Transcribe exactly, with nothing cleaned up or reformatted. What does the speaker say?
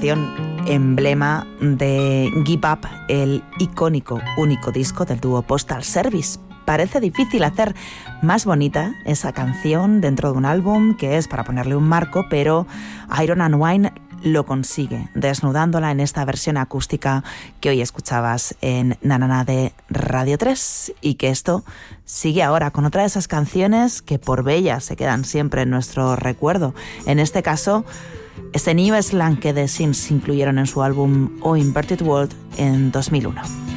canción emblema de Give Up, el icónico único disco del dúo Postal Service. Parece difícil hacer más bonita esa canción dentro de un álbum que es para ponerle un marco, pero Iron and Wine lo consigue, desnudándola en esta versión acústica que hoy escuchabas en Nanana de Radio tres, y que esto sigue ahora con otra de esas canciones que por bellas se quedan siempre en nuestro recuerdo. En este caso, ese New Slang que The Sims incluyeron en su álbum O Inverted World en dos mil uno.